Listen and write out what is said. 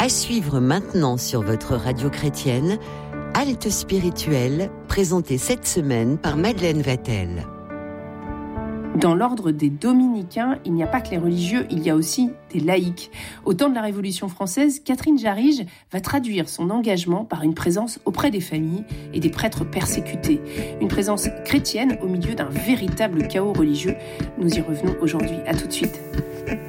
suivre maintenant sur votre radio chrétienne, Halte spirituelle, présentée cette semaine par Madeleine Vatel. Dans l'ordre des dominicains, il n'y a pas que les religieux, il y a aussi des laïcs. Au temps de la Révolution française, Catherine Jarige va traduire son engagement par une présence auprès des familles et des prêtres persécutés. Une présence chrétienne au milieu d'un véritable chaos religieux. Nous y revenons aujourd'hui. À tout de suite.